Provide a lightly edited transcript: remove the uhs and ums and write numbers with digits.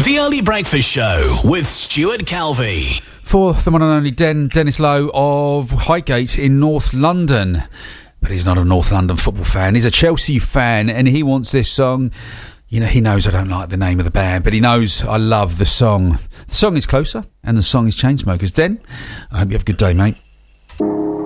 The Early Breakfast Show with Stuart Calvey. For the one and only Dennis Lowe of Highgate in North London. But he's not a North London football fan. He's a Chelsea fan, and he wants this song. You know, he knows I don't like the name of the band, but he knows I love the song. The song is Closer, and the song is Chainsmokers. Den, I hope you have a good day, mate.